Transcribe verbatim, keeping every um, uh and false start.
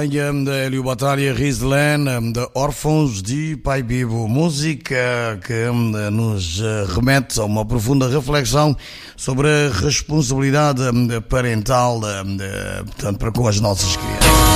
Batalha, de Hélio Batalha, Rizlen, de Órfãos de Pai Vivo. Música que nos remete a uma profunda reflexão sobre a responsabilidade parental, portanto, para com as nossas crianças.